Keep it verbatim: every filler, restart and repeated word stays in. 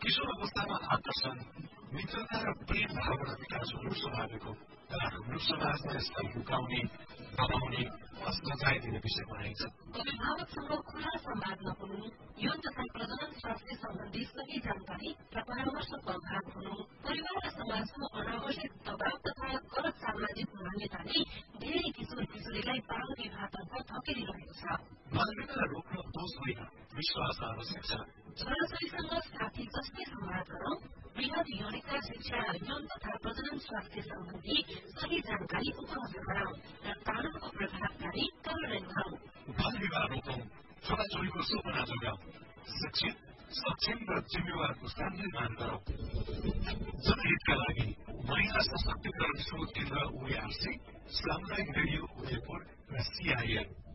किशोर अवस्थामा आकर्षण, मित्रता र प्रेम भावना विकास हुनु स्वाभाविक हो। तर हाम्रो समाजमा यसलाई लुकाउने, दबाउने वा सजाय दिने विषय बनाइन्छ। अभिभावकसँग खुला संवाद नहुनु, यौन तथा प्रजनन स्वास्थ्य सम्बन्धी सही जानकारी र परामर्शको अभाव हुनु, परिवार र समाजको अनावश्यक दबाव तथा गलत सामाजिक मान्यताले धेरै किशोर किशोरीलाई बाल विवाहतर्फ धकेलिरहेको छ। बाल विवाह रोक्न दोष होइन, विश्वास आवश्यक छ। छोराछोरीसँग साथी जस्तै संवाद गरौं, वृहत यौनिका शिक्षा र यौन तथा प्रजनन स्वास्थ्य सम्बन्धी सही जानकारी उपलब्ध गराउँ र कानूनको प्रभावकारी कार्यान्वयन गरौं। बाल विवाह रोकौं, छोराछोरीको सपना जोगाउँ, शिक्षित, सक्षम र जिम्मेवार पुस्ता निर्माण गरौं। जनहितका लागि महिला सशक्तिकरण शोध केन्द्र ओएआरसी, सामुदायिक रेडियो उदयपुर र सीआईएन।